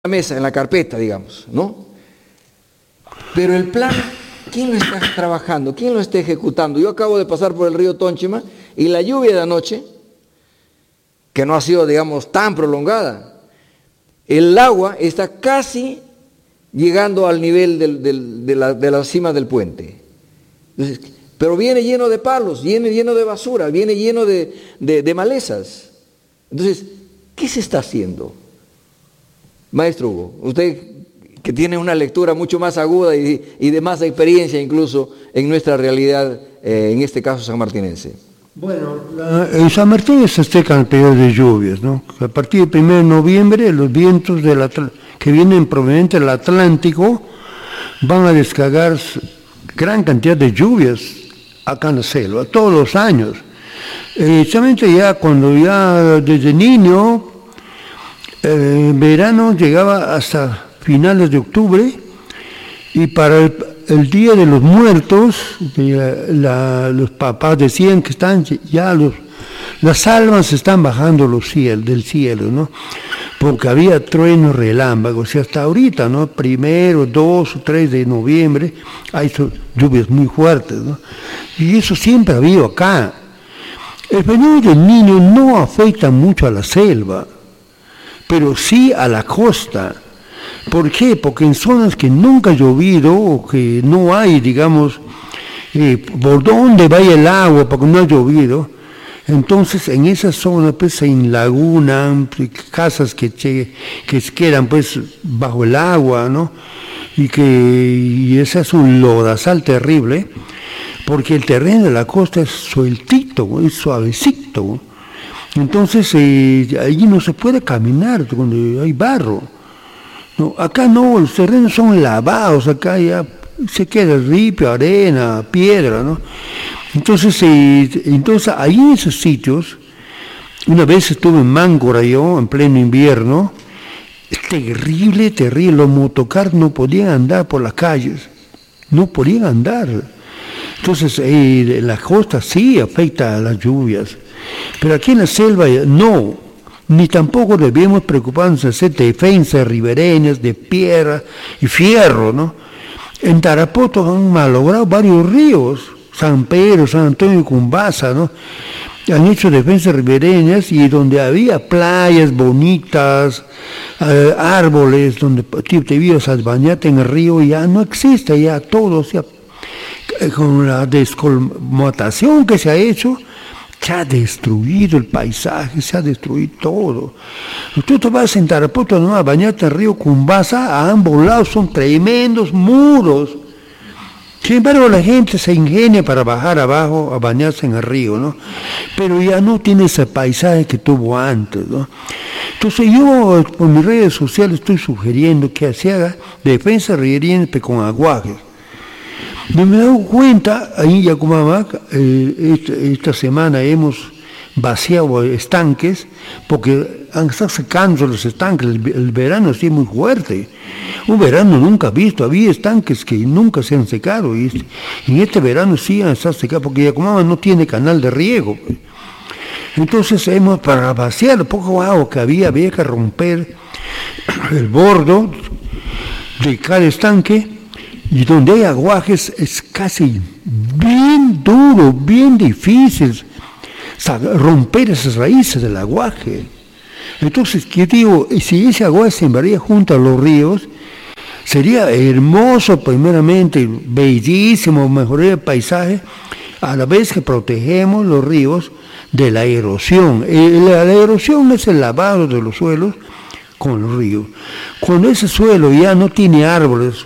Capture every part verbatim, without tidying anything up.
la mesa, en la carpeta, digamos, ¿no? Pero el plan, ¿quién lo está trabajando? ¿Quién lo está ejecutando? Yo acabo de pasar por el río Tónchima y la lluvia de anoche, que no ha sido, digamos, tan prolongada, el agua está casi llegando al nivel del, del, de, la, de la cima del puente. Entonces, pero viene lleno de palos, viene lleno de basura, viene lleno de, de, de malezas. Entonces, ¿qué se está haciendo? Maestro Hugo, usted que tiene una lectura mucho más aguda y, y de más experiencia incluso en nuestra realidad, eh, en este caso sanmartinense. Bueno, la, en San Martín se seca el periodo de lluvias, ¿no? A partir del primero de noviembre los vientos del que vienen provenientes del Atlántico van a descargar gran cantidad de lluvias acá en la selva, todos los años. Eh, solamente ya cuando ya desde niño, eh, en verano llegaba hasta finales de octubre, y para el, el Día de los Muertos, la, la, los papás decían que están ya los, las almas están bajando los cielos, del cielo, ¿no? Porque había truenos, relámpagos, y hasta ahorita, ¿no? Primero, dos o tres de noviembre, hay lluvias muy fuertes, ¿no? Y eso siempre ha habido acá. El fenómeno del Niño no afecta mucho a la selva, pero sí a la costa. ¿Por qué? Porque en zonas que nunca ha llovido o que no hay, digamos, eh, por dónde vaya el agua porque no ha llovido, entonces en esas zonas pues se enlagunan casas que, che, que quedan pues bajo el agua, ¿no? Y que y ese es un lodazal terrible, porque el terreno de la costa es sueltito, es suavecito. Entonces eh, allí no se puede caminar cuando hay barro. No, acá no, los terrenos son lavados, acá ya se queda ripio, arena, piedra, ¿no? Entonces, eh, entonces ahí en esos sitios, una vez estuve en Máncora yo, en pleno invierno, es terrible, terrible, los motocarros no podían andar por las calles, no podían andar. Entonces, eh, la costa sí afecta a las lluvias, pero aquí en la selva no, ni tampoco debemos preocuparnos de hacer defensas ribereñas de piedra y fierro, ¿no? En Tarapoto han malogrado varios ríos, San Pedro, San Antonio y Cumbasa, ¿no? Han hecho defensas ribereñas y donde había playas bonitas, eh, árboles, donde te ibas a bañarte en el río, ya no existe, ya todo, ya, con la descolmatación que se ha hecho, se ha destruido el paisaje, se ha destruido todo. Tú te vas en Tarapoto, ¿no?, a bañarte en el río Cumbasa, a ambos lados son tremendos muros. Sin embargo, la gente se ingenia para bajar abajo a bañarse en el río, ¿no? Pero ya no tiene ese paisaje que tuvo antes, ¿no? Entonces yo, por mis redes sociales, estoy sugiriendo que se haga defensa ribereña con aguajes. Me he dado cuenta, ahí en Yacumamac, eh, esta, esta semana hemos vaciado estanques, porque han estado secando los estanques, el, el verano ha sido muy fuerte, un verano nunca visto, había estanques que nunca se han secado, y en este verano sí han estado secados, porque Yacumamac no tiene canal de riego. Entonces hemos, para vaciar el poco agua que había, había que romper el bordo de cada estanque, y donde hay aguajes es casi bien duro, bien difícil romper esas raíces del aguaje. Entonces, ¿qué digo? Si ese aguaje se sembraría junto a los ríos, sería hermoso primeramente, bellísimo, mejoraría el paisaje, a la vez que protegemos los ríos de la erosión. La, la erosión es el lavado de los suelos con los ríos. Cuando ese suelo ya no tiene árboles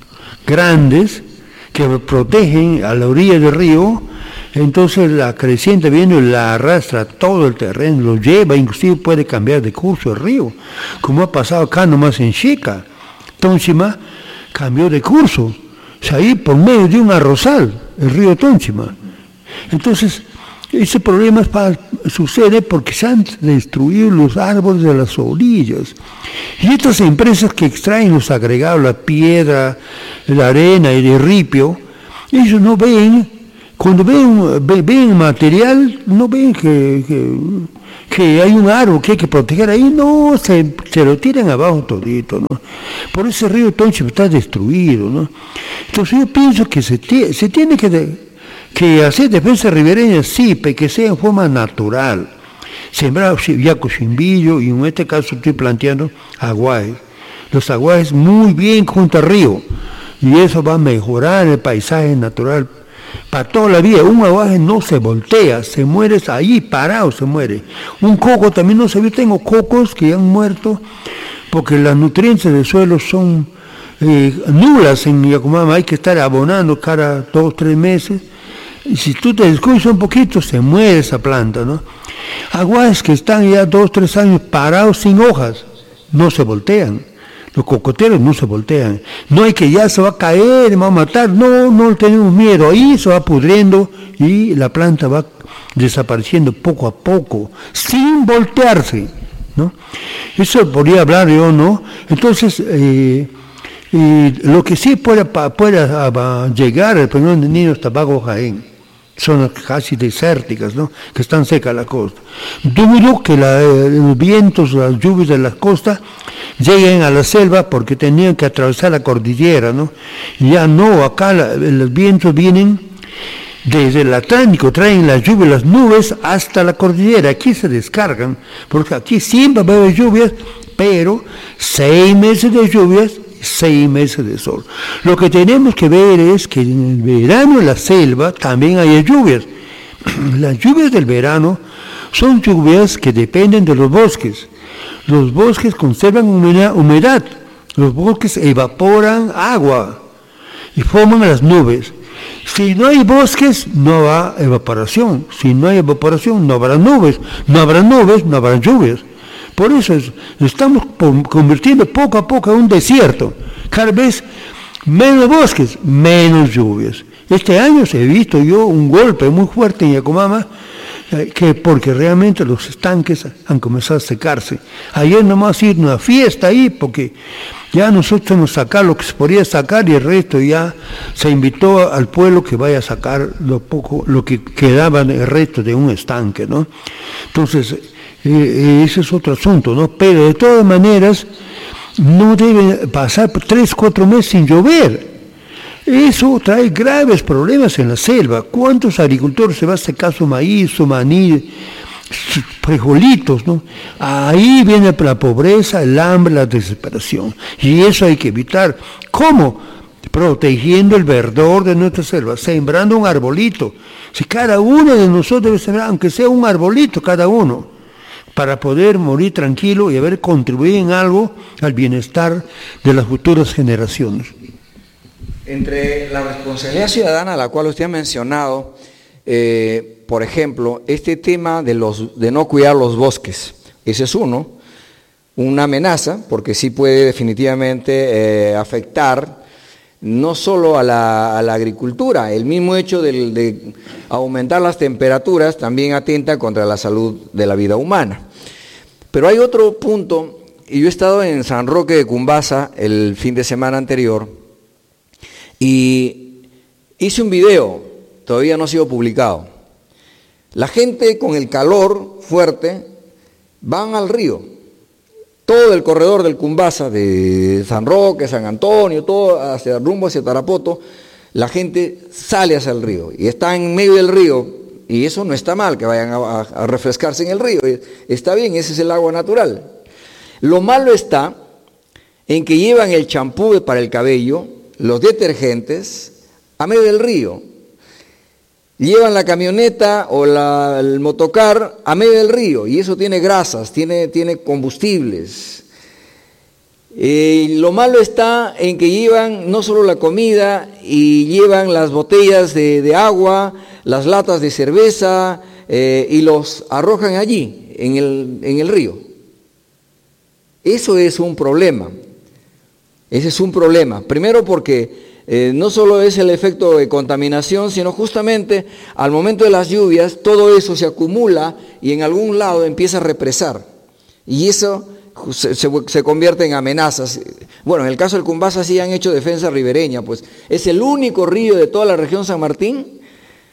grandes que protegen a la orilla del río, entonces la creciente viene y la arrastra todo el terreno, lo lleva, inclusive puede cambiar de curso el río, como ha pasado acá nomás en Chica. Tónchima cambió de curso, o sea, ahí por medio de un arrozal, el río Tónchima. Entonces, ese problema sucede porque se han destruido los árboles de las orillas. Y estas empresas que extraen los agregados, la piedra, la arena y el ripio, ellos no ven Cuando ven, ven, ven material, no ven que, que, que hay un árbol que hay que proteger ahí, no, se, se lo tiran abajo todito, ¿no? Por eso el río Tonchima está destruido, ¿no? Entonces yo pienso que se, se tiene que, de, que hacer defensa ribereña, sí, pero que sea en forma natural. Sembrar yaco chimbillo, y en este caso estoy planteando aguajes. Los aguajes muy bien junto al río, y eso va a mejorar el paisaje natural para toda la vida. Un aguaje no se voltea, se muere ahí parado, se muere. Un coco también no se ve. Tengo cocos que han muerto porque las nutrientes del suelo son eh, nulas en Yacumama. Hay que estar abonando cada dos, tres meses. Y si tú te descuidas un poquito, se muere esa planta, ¿no? Aguajes que están ya dos, tres años parados sin hojas, no se voltean. Los cocoteros no se voltean. No hay que ya se va a caer, va a matar. No, no tenemos miedo. Ahí se va pudriendo y la planta va desapareciendo poco a poco, sin voltearse, ¿no? Eso podría hablar yo, ¿no? Entonces, eh, eh, lo que sí puede, puede llegar al Peñón de Niños, Tabaco, Jaén, zonas casi desérticas, ¿no? Que están secas la costa. Dudo que la, los vientos, las lluvias de la costa lleguen a la selva porque tenían que atravesar la cordillera, ¿no? Ya no, acá la, los vientos vienen desde el Atlántico, traen las lluvias, las nubes hasta la cordillera, aquí se descargan, porque aquí siempre va a haber lluvias, pero seis meses de lluvias, seis meses de sol. Lo que tenemos que ver es que en el verano en la selva también hay lluvias. Las lluvias del verano son lluvias que dependen de los bosques. Los bosques conservan humedad, los bosques evaporan agua y forman las nubes. Si no hay bosques, no habrá evaporación. Si no hay evaporación, no habrá nubes. No habrá nubes, no habrá lluvias. Por eso es, estamos convirtiendo poco a poco en un desierto. Cada vez menos bosques, menos lluvias. Este año se ha visto yo un golpe muy fuerte en Yacumama, eh, que porque realmente los estanques han comenzado a secarse. Ayer nomás ir a una fiesta ahí, porque ya nosotros hemos sacado lo que se podía sacar y el resto ya se invitó al pueblo que vaya a sacar lo poco, lo que quedaba el resto de un estanque, ¿no? Entonces, Eh, ese es otro asunto, ¿no? Pero de todas maneras no debe pasar tres, cuatro meses sin llover. Eso trae graves problemas en la selva. ¿Cuántos agricultores se va a secar su maíz, su maní, sus frijolitos, ¿no? Ahí viene la pobreza, el hambre, la desesperación. Y eso hay que evitar. ¿Cómo? Protegiendo el verdor de nuestra selva, sembrando un arbolito. Si cada uno de nosotros debe sembrar, aunque sea un arbolito cada uno, para poder morir tranquilo y haber contribuido en algo al bienestar de las futuras generaciones. Entre la responsabilidad ciudadana, la cual usted ha mencionado, eh, por ejemplo, este tema de, los, de no cuidar los bosques, ese es uno, una amenaza, porque sí puede definitivamente eh, afectar no solo a la, a la agricultura, el mismo hecho de, de aumentar las temperaturas también atenta contra la salud de la vida humana. Pero hay otro punto, y yo he estado en San Roque de Cumbasa el fin de semana anterior, y hice un video, todavía no ha sido publicado. La gente con el calor fuerte van al río. Todo el corredor del Cumbasa, de San Roque, San Antonio, todo hacia rumbo hacia Tarapoto, la gente sale hacia el río y está en medio del río, y eso no está mal, que vayan a, a refrescarse en el río, está bien, ese es el agua natural. Lo malo está en que llevan el champú para el cabello, los detergentes, a medio del río. Llevan la camioneta o la, el motocar a medio del río, y eso tiene grasas, tiene, tiene combustibles. Eh, lo malo está en que llevan no solo la comida, y llevan las botellas de, de agua, las latas de cerveza, eh, y los arrojan allí, en el, en el río. Eso es un problema. Ese es un problema. Primero porque Eh, no solo es el efecto de contaminación, sino justamente al momento de las lluvias, todo eso se acumula y en algún lado empieza a represar. Y eso se, se, se convierte en amenazas. Bueno, en el caso del Cumbasa sí han hecho defensa ribereña, pues es el único río de toda la región San Martín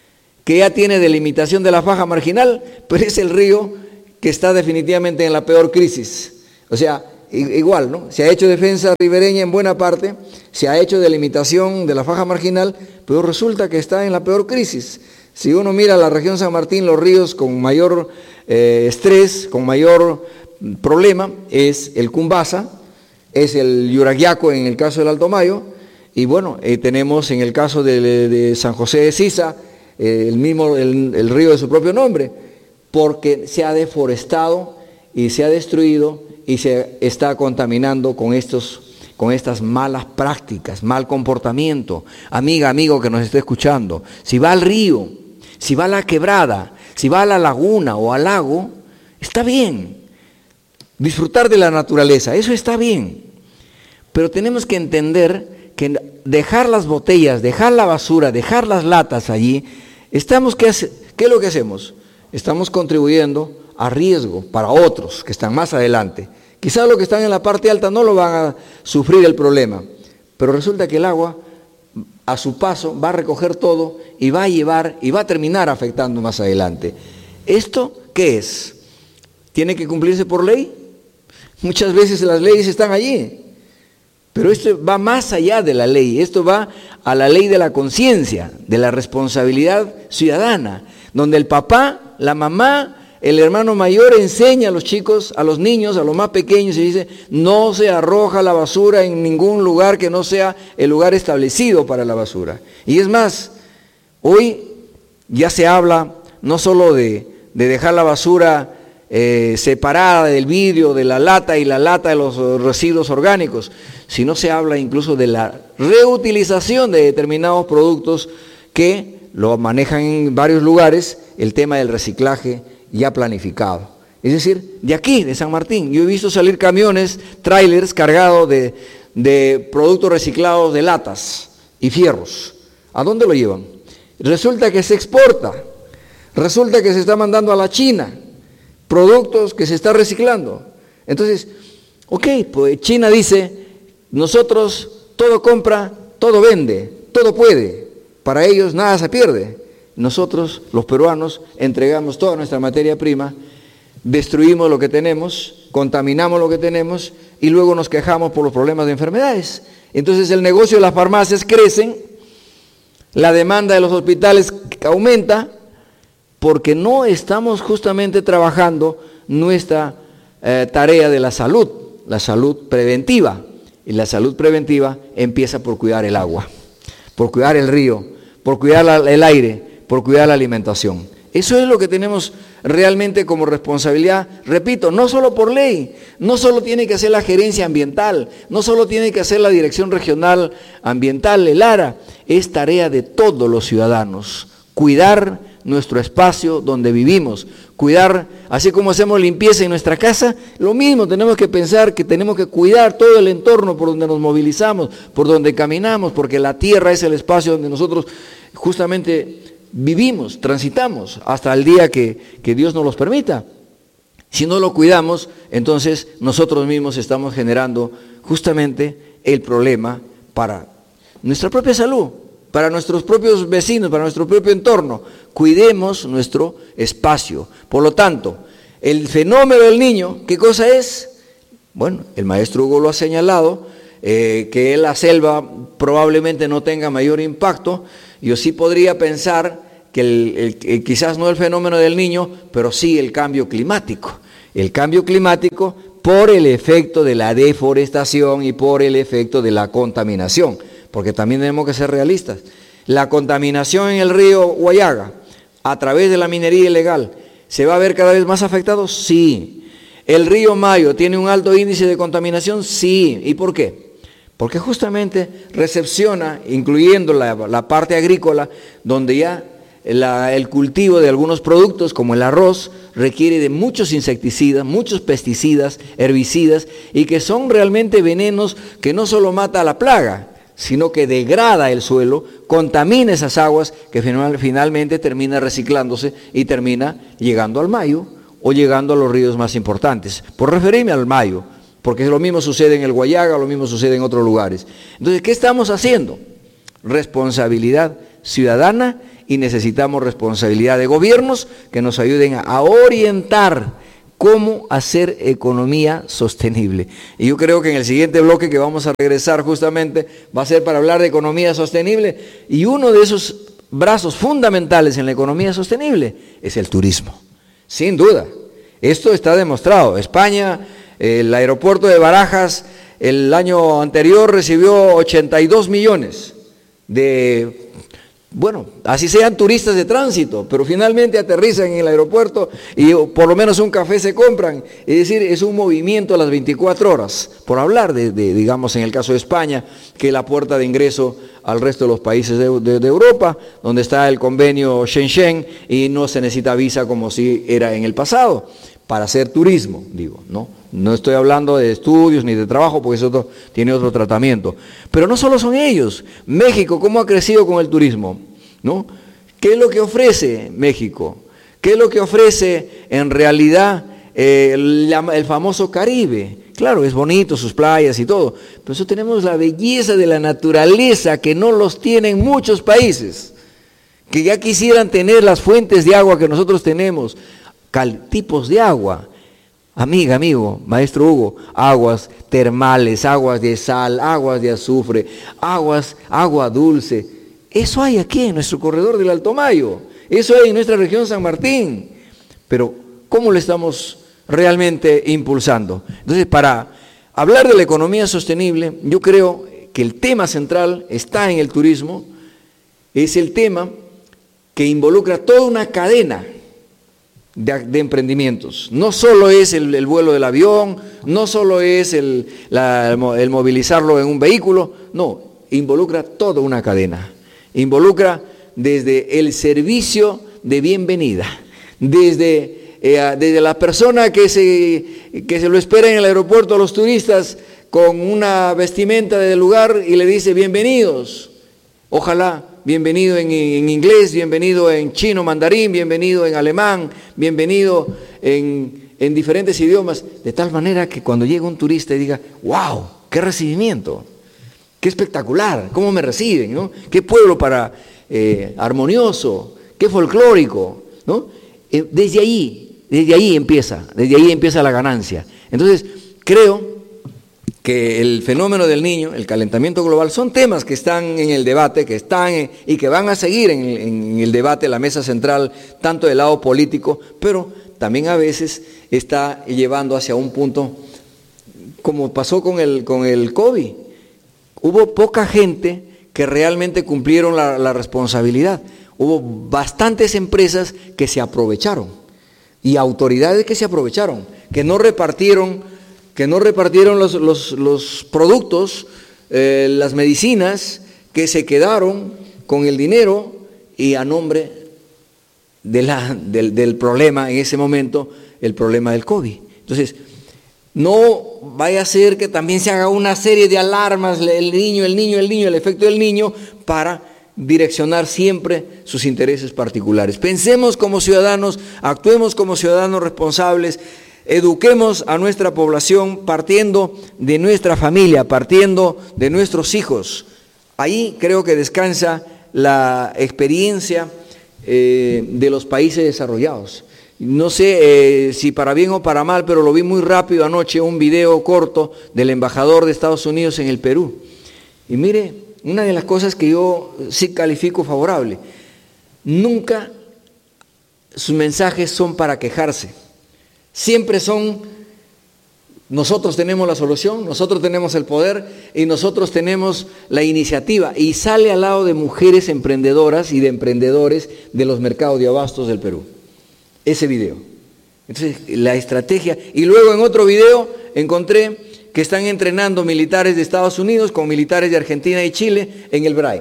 que ya tiene delimitación de la faja marginal, pero es el río que está definitivamente en la peor crisis. O sea, igual, ¿no? Se ha hecho defensa ribereña en buena parte, se ha hecho delimitación de la faja marginal, pero resulta que está en la peor crisis. Si uno mira la región San Martín, los ríos con mayor eh, estrés, con mayor problema, es el Cumbasa, es el Yuraguiaco en el caso del Alto Mayo, y bueno, eh, tenemos en el caso de, de San José de Sisa, eh, el mismo, el, el río de su propio nombre, porque se ha deforestado y se ha destruido y se está contaminando con estos, con estas malas prácticas, mal comportamiento. Amiga, amigo que nos esté escuchando, si va al río, si va a la quebrada, si va a la laguna o al lago, está bien. Disfrutar de la naturaleza, eso está bien. Pero tenemos que entender que dejar las botellas, dejar la basura, dejar las latas allí, estamos, ¿qué, hace, ¿qué es lo que hacemos? Estamos contribuyendo a riesgo para otros que están más adelante. Quizás los que están en la parte alta no lo van a sufrir el problema, pero resulta que el agua a su paso va a recoger todo y va a llevar y va a terminar afectando más adelante. ¿Esto qué es? ¿Tiene que cumplirse por ley? Muchas veces las leyes están allí, pero esto va más allá de la ley, esto va a la ley de la conciencia, de la responsabilidad ciudadana, donde el papá, la mamá, el hermano mayor enseña a los chicos, a los niños, a los más pequeños, y dice, no se arroja la basura en ningún lugar que no sea el lugar establecido para la basura. Y es más, hoy ya se habla no solo de, de dejar la basura eh, separada del vidrio, de la lata y la lata de los residuos orgánicos, sino se habla incluso de la reutilización de determinados productos que lo manejan en varios lugares, el tema del reciclaje ya planificado. Es decir, de aquí, de San Martín, yo he visto salir camiones, trailers cargados de, de productos reciclados de latas y fierros. ¿A dónde lo llevan? Resulta que se exporta, resulta que se está mandando a la China productos que se está reciclando. Entonces, ok, pues China dice, nosotros todo compra, todo vende, todo puede. Para ellos nada se pierde. Nosotros, los peruanos, entregamos toda nuestra materia prima, destruimos lo que tenemos, contaminamos lo que tenemos y luego nos quejamos por los problemas de enfermedades. Entonces el negocio de las farmacias crece, la demanda de los hospitales aumenta, porque no estamos justamente trabajando nuestra eh, tarea de la salud, la salud preventiva. Y la salud preventiva empieza por cuidar el agua, por cuidar el río, por cuidar la, el aire, por cuidar la alimentación. Eso es lo que tenemos realmente como responsabilidad, repito, no solo por ley, no solo tiene que hacer la gerencia ambiental, no solo tiene que hacer la dirección regional ambiental, el ARA, es tarea de todos los ciudadanos, cuidar nuestro espacio donde vivimos, cuidar, así como hacemos limpieza en nuestra casa, lo mismo tenemos que pensar que tenemos que cuidar todo el entorno por donde nos movilizamos, por donde caminamos, porque la tierra es el espacio donde nosotros justamente vivimos, transitamos, hasta el día que, que Dios nos los permita. Si no lo cuidamos, entonces nosotros mismos estamos generando justamente el problema para nuestra propia salud, para nuestros propios vecinos, para nuestro propio entorno. Cuidemos nuestro espacio. Por lo tanto, el fenómeno del niño, ¿qué cosa es? Bueno, el maestro Hugo lo ha señalado, eh, que la selva probablemente no tenga mayor impacto. Yo sí podría pensar que el, el, el, quizás no el fenómeno del niño, pero sí el cambio climático. El cambio climático por el efecto de la deforestación y por el efecto de la contaminación, porque también tenemos que ser realistas. La contaminación en el río Huallaga, a través de la minería ilegal, ¿se va a ver cada vez más afectado? Sí. ¿El río Mayo tiene un alto índice de contaminación? Sí. ¿Y por qué? Porque justamente recepciona, incluyendo la, la parte agrícola, donde ya la, el cultivo de algunos productos, como el arroz, requiere de muchos insecticidas, muchos pesticidas, herbicidas, y que son realmente venenos que no solo mata a la plaga, sino que degrada el suelo, contamina esas aguas, que final, finalmente termina reciclándose y termina llegando al Mayo o llegando a los ríos más importantes. Por referirme al Mayo, porque lo mismo sucede en el Huallaga, lo mismo sucede en otros lugares. Entonces, ¿qué estamos haciendo? Responsabilidad ciudadana y necesitamos responsabilidad de gobiernos que nos ayuden a orientar cómo hacer economía sostenible. Y yo creo que en el siguiente bloque que vamos a regresar justamente va a ser para hablar de economía sostenible, y uno de esos brazos fundamentales en la economía sostenible es el turismo. Sin duda, esto está demostrado. España, el aeropuerto de Barajas, el año anterior recibió ochenta y dos millones de, bueno, así sean turistas de tránsito, pero finalmente aterrizan en el aeropuerto y por lo menos un café se compran. Es decir, es un movimiento a las veinticuatro horas, por hablar de, de digamos, en el caso de España, que es la puerta de ingreso al resto de los países de, de, de Europa, donde está el convenio Schengen y no se necesita visa como si era en el pasado, para hacer turismo, digo, ¿no? No estoy hablando de estudios ni de trabajo, porque eso tiene otro tratamiento. Pero no solo son ellos. México, ¿cómo ha crecido con el turismo? ¿No? ¿Qué es lo que ofrece México? ¿Qué es lo que ofrece en realidad eh, el, el famoso Caribe? Claro, es bonito, sus playas y todo, pero eso tenemos la belleza de la naturaleza que no los tienen muchos países, que ya quisieran tener las fuentes de agua que nosotros tenemos, cal, tipos de agua. Amiga, amigo, maestro Hugo, aguas termales, aguas de sal, aguas de azufre, aguas, agua dulce. Eso hay aquí en nuestro corredor del Alto Mayo, eso hay en nuestra región San Martín. Pero, ¿cómo lo estamos realmente impulsando? Entonces, para hablar de la economía sostenible, yo creo que el tema central está en el turismo, es el tema que involucra toda una cadena De, de emprendimientos. No solo es el, el vuelo del avión, no solo es el, la, el movilizarlo en un vehículo, no, involucra toda una cadena. Involucra desde el servicio de bienvenida, desde, eh, desde la persona que se, que se lo espera en el aeropuerto a los turistas con una vestimenta del lugar y le dice bienvenidos, ojalá bienvenido en, en inglés, bienvenido en chino, mandarín, bienvenido en alemán, bienvenido en, en diferentes idiomas, de tal manera que cuando llega un turista y diga, wow, qué recibimiento, qué espectacular, cómo me reciben, ¿no? Qué pueblo para eh, armonioso, qué folclórico, ¿no? Eh, desde ahí, desde ahí empieza, desde ahí empieza la ganancia. Entonces, creo que el fenómeno del niño, el calentamiento global, son temas que están en el debate, que están en, y que van a seguir en, en el debate, la mesa central, tanto del lado político, pero también a veces está llevando hacia un punto, como pasó con el, con el COVID. Hubo poca gente que realmente cumplieron la, la responsabilidad. Hubo bastantes empresas que se aprovecharon y autoridades que se aprovecharon, que no repartieron que no repartieron los, los, los productos, eh, las medicinas, que se quedaron con el dinero y a nombre de la, del, del problema en ese momento, el problema del COVID. Entonces, no vaya a ser que también se haga una serie de alarmas, el niño, el niño, el niño, el efecto del niño, para direccionar siempre sus intereses particulares. Pensemos como ciudadanos, actuemos como ciudadanos responsables, eduquemos a nuestra población partiendo de nuestra familia, partiendo de nuestros hijos. Ahí creo que descansa la experiencia eh, de los países desarrollados. No sé eh, si para bien o para mal, pero lo vi muy rápido anoche, un video corto del embajador de Estados Unidos en el Perú. Y mire, una de las cosas que yo sí califico favorable, nunca sus mensajes son para quejarse. Siempre son, nosotros tenemos la solución, nosotros tenemos el poder y nosotros tenemos la iniciativa. Y sale al lado de mujeres emprendedoras y de emprendedores de los mercados de abastos del Perú. Ese video. Entonces, la estrategia. Y luego en otro video encontré que están entrenando militares de Estados Unidos con militares de Argentina y Chile en el Brain,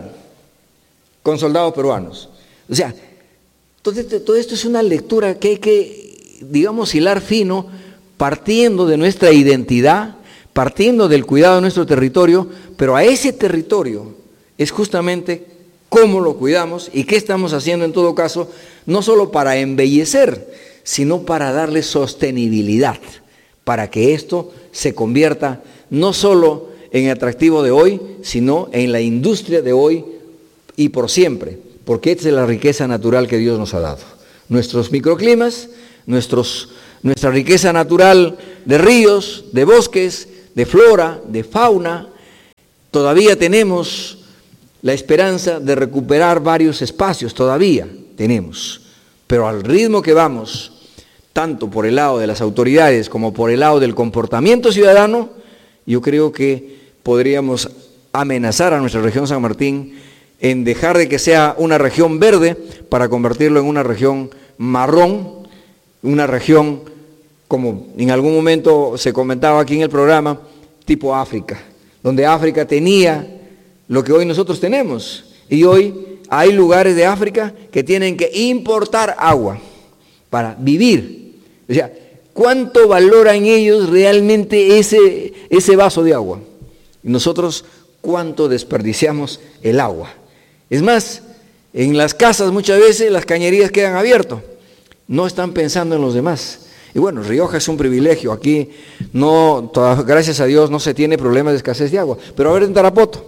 con soldados peruanos. O sea, todo esto, todo esto es una lectura que hay que, digamos, hilar fino, partiendo de nuestra identidad, partiendo del cuidado de nuestro territorio, pero a ese territorio es justamente cómo lo cuidamos y qué estamos haciendo en todo caso, no solo para embellecer, sino para darle sostenibilidad, para que esto se convierta no solo en atractivo de hoy, sino en la industria de hoy y por siempre, porque esta es la riqueza natural que Dios nos ha dado. Nuestros microclimas, nuestros, nuestra riqueza natural de ríos, de bosques, de flora, de fauna. Todavía tenemos la esperanza de recuperar varios espacios, todavía tenemos. Pero al ritmo que vamos, tanto por el lado de las autoridades como por el lado del comportamiento ciudadano, yo creo que podríamos amenazar a nuestra región San Martín en dejar de que sea una región verde para convertirlo en una región marrón, una región, como en algún momento se comentaba aquí en el programa, tipo África, donde África tenía lo que hoy nosotros tenemos, y hoy hay lugares de África que tienen que importar agua para vivir. O sea, ¿cuánto valoran ellos realmente ese, ese vaso de agua? Y nosotros, ¿cuánto desperdiciamos el agua? Es más, en las casas muchas veces las cañerías quedan abiertas, no están pensando en los demás. Y bueno, Rioja es un privilegio, aquí no, gracias a Dios no se tiene problemas de escasez de agua, pero a ver en Tarapoto,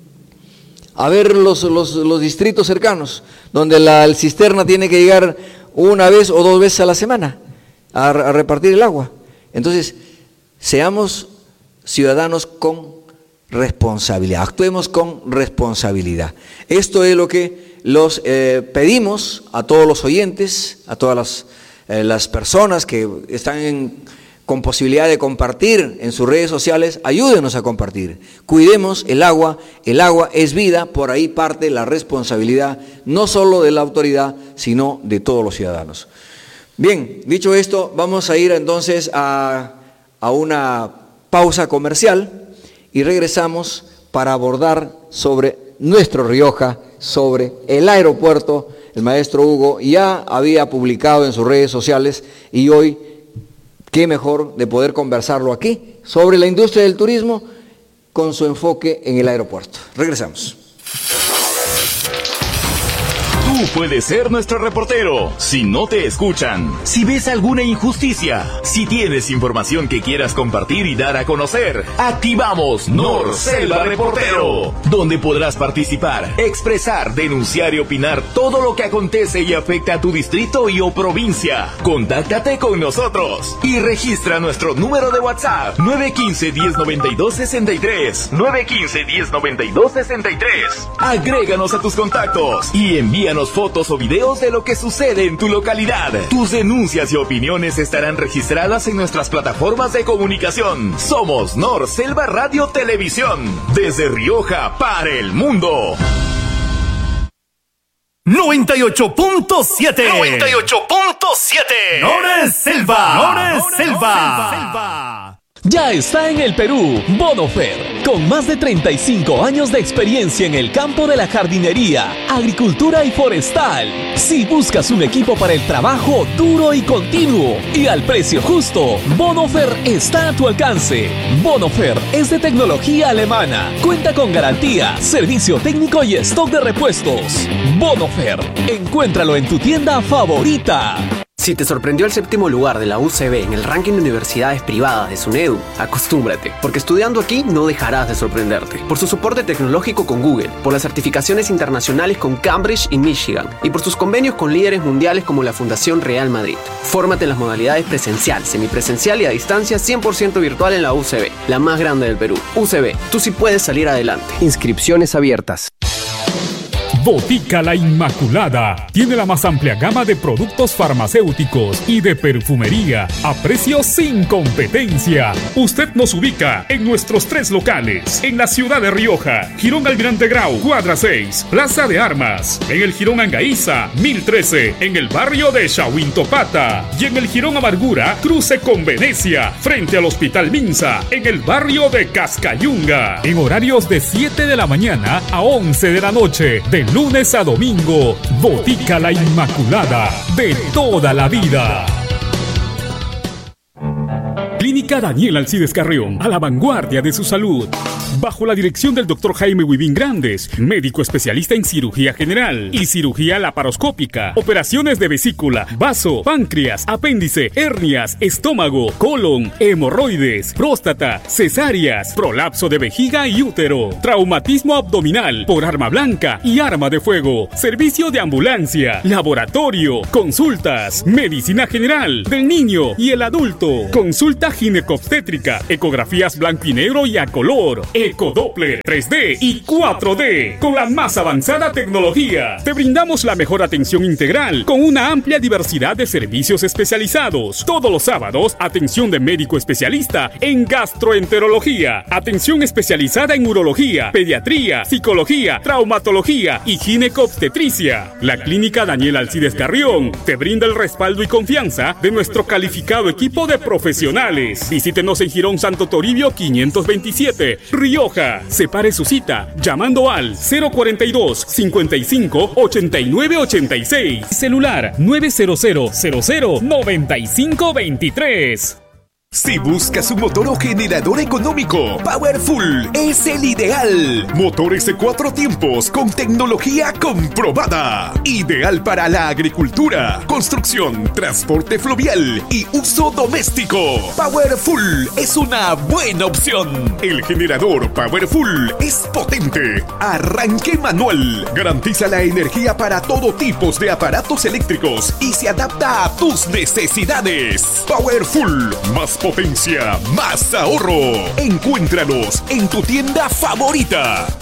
a ver los, los, los distritos cercanos, donde la el cisterna tiene que llegar una vez o dos veces a la semana a, a repartir el agua. Entonces, seamos ciudadanos con responsabilidad, actuemos con responsabilidad. Esto es lo que los eh, pedimos a todos los oyentes, a todas las, eh, las personas que están en, con posibilidad de compartir en sus redes sociales. Ayúdenos a compartir, cuidemos el agua, el agua es vida, por ahí parte la responsabilidad, no solo de la autoridad, sino de todos los ciudadanos. Bien, dicho esto, vamos a ir entonces a, a una pausa comercial y regresamos para abordar sobre nuestro Rioja, sobre el aeropuerto. El maestro Hugo ya había publicado en sus redes sociales y hoy, qué mejor de poder conversarlo aquí, sobre la industria del turismo con su enfoque en el aeropuerto. Regresamos. Tú puedes ser nuestro reportero si no te escuchan, si ves alguna injusticia, si tienes información que quieras compartir y dar a conocer. Activamos Norselva Reportero, donde podrás participar, expresar, denunciar y opinar todo lo que acontece y afecta a tu distrito y o provincia. Contáctate con nosotros y registra nuestro número de WhatsApp nueve uno cinco, uno cero nueve dos, seis tres, nueve uno cinco, uno cero nueve dos, seis tres. Agréganos a tus contactos y envíanos fotos o videos de lo que sucede en tu localidad. Tus denuncias y opiniones estarán registradas en nuestras plataformas de comunicación. Somos Norselva Radio Televisión, desde Rioja para el mundo. noventa y ocho punto siete noventa y ocho punto siete Norselva. Norselva. Ya está en el Perú, Bonofer, con más de treinta y cinco años de experiencia en el campo de la jardinería, agricultura y forestal. Si buscas un equipo para el trabajo duro y continuo y al precio justo, Bonofer está a tu alcance. Bonofer es de tecnología alemana, cuenta con garantía, servicio técnico y stock de repuestos. Bonofer, encuéntralo en tu tienda favorita. Si te sorprendió el séptimo lugar de la U C B en el ranking de universidades privadas de SUNEDU, acostúmbrate, porque estudiando aquí no dejarás de sorprenderte. Por su soporte tecnológico con Google, por las certificaciones internacionales con Cambridge y Michigan, y por sus convenios con líderes mundiales como la Fundación Real Madrid. Fórmate en las modalidades presencial, semipresencial y a distancia cien por ciento virtual en la U C B, la más grande del Perú. U C B, tú sí puedes salir adelante. Inscripciones abiertas. Botica La Inmaculada tiene la más amplia gama de productos farmacéuticos y de perfumería a precios sin competencia. Usted nos ubica en nuestros tres locales, en la ciudad de Rioja, Jirón Almirante Grau, cuadra seis, Plaza de Armas, en el Jirón Angaíza, mil trece, en el barrio de Chahuintopata, y en el Jirón Amargura, cruce con Venecia, frente al Hospital Minsa, en el barrio de Cascayunga, en horarios de siete de la mañana a once de la noche, de lunes a domingo. Botica La Inmaculada, de toda la vida. Clínica Daniel Alcides Carrión, a la vanguardia de su salud. Bajo la dirección del doctor Jaime Huivín Grandes, médico especialista en cirugía general y cirugía laparoscópica, operaciones de vesícula, vaso, páncreas, apéndice, hernias, estómago, colon, hemorroides, próstata, cesáreas, prolapso de vejiga y útero, traumatismo abdominal por arma blanca y arma de fuego, servicio de ambulancia, laboratorio, consultas, medicina general del niño y el adulto, consulta ginecobstétrica, ecografías blanco y negro y a color, Ecodoppler tres D y cuatro D, con la más avanzada tecnología. Te brindamos la mejor atención integral, con una amplia diversidad de servicios especializados. Todos los sábados, atención de médico especialista en gastroenterología, atención especializada en urología, pediatría, psicología, traumatología y ginecobstetricia. La Clínica Daniel Alcides Carrión te brinda el respaldo y confianza de nuestro calificado equipo de profesionales. Visítenos en Jirón Santo Toribio quinientos veintisiete, Rioja. Separe su cita llamando al cero cuarenta y dos, cincuenta y cinco, ochenta y nueve ochenta y seis. Celular nueve cero cero cero cero noventa y cinco veintitrés. Si buscas un motor o generador económico, Powerful es el ideal. Motores de cuatro tiempos con tecnología comprobada. Ideal para la agricultura, construcción, transporte fluvial y uso doméstico. Powerful es una buena opción. El generador Powerful es potente. Arranque manual. Garantiza la energía para todo tipo de aparatos eléctricos y se adapta a tus necesidades. Powerful, más potencia, más ahorro. Encuéntralos en tu tienda favorita.